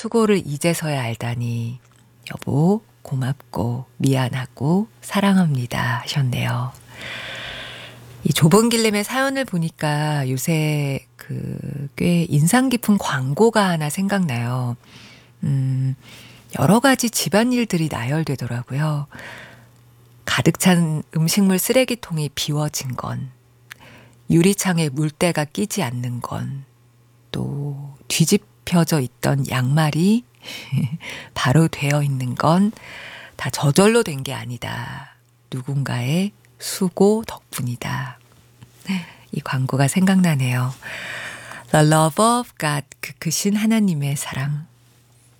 수고를 이제서야 알다니 여보 고맙고 미안하고 사랑합니다 하셨네요. 이 조범길님의 사연을 보니까 요새 꽤 인상 깊은 광고가 하나 생각나요. 여러 가지 집안일들이 나열되더라고요. 가득 찬 음식물 쓰레기통이 비워진 건, 유리창에 물때가 끼지 않는 건, 또 뒤집혀져 있던 양말이 바로 되어 있는 건 다 저절로 된 게 아니다. 누군가의 수고 덕분이다. 이 광고가 생각나네요. The love of God, 그 크신 하나님의 사랑.